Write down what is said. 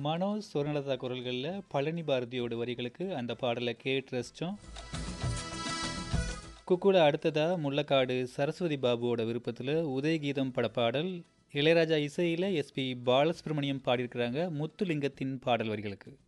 மனோஜ் சுவர்ணலதா குரல்களில் பழனி பாரதியோட வரிகளுக்கு அந்த பாடலை கேட்டு ரசித்தோம். குக்குல அடுத்ததா முள்ளக்காடு சரஸ்வதி பாபுவோட விருப்பத்தில் உதயகீதம் படப்பாடல் இளையராஜா இசையில் எஸ்பி பாலசுப்ரமணியம் பாடியிருக்கிறாங்க முத்துலிங்கத்தின் பாடல் வரிகளுக்கு.